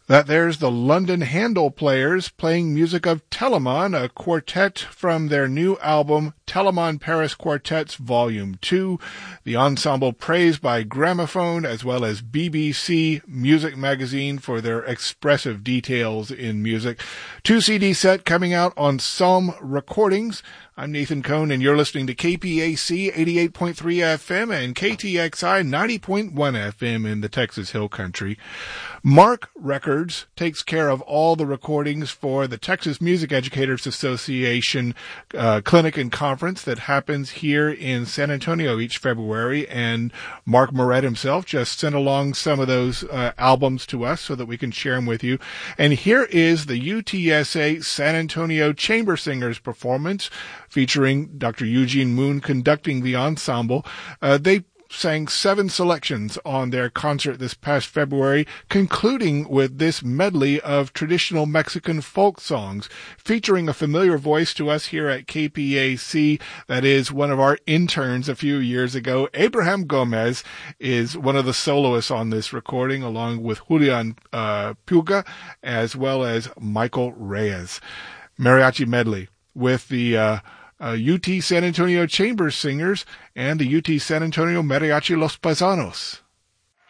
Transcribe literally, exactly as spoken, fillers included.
That there's the London Handel Players playing music of Telemann, a quartet from their new album Telemann Paris Quartets Volume two. The ensemble praised by Gramophone as well as B B C Music Magazine for their expressive details in music. Two C D set coming out on Psalm Recordings. I'm Nathan Cohn, and you're listening to K P A C eighty-eight point three F M and K T X I ninety point one F M in the Texas Hill Country. Mark Records takes care of all the recordings for the Texas Music Educators Association uh, clinic and conference that happens here in San Antonio each February, and Mark Moret himself just sent along some of those uh, albums to us so that we can share them with you. And here is the U T S A San Antonio Chamber Singers performance featuring Doctor Eugene Moon conducting the ensemble. Uh, they sang seven selections on their concert this past February, concluding with this medley of traditional Mexican folk songs, featuring a familiar voice to us here at K P A C. That is one of our interns a few years ago. Abraham Gomez is one of the soloists on this recording, along with Julian uh, Puga, as well as Michael Reyes. Mariachi medley with the uh, Uh, U T San Antonio Chamber Singers and the U T San Antonio Mariachi Los Paisanos.